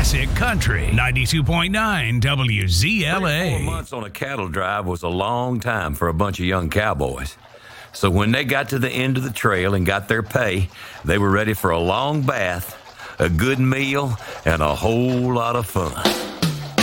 Classic Country 92.9 WZLA. 4 months on a cattle drive was a long time for a bunch of young cowboys. So when they got to the end of the trail and got their pay, they were ready for a long bath, a good meal, and a whole lot of fun.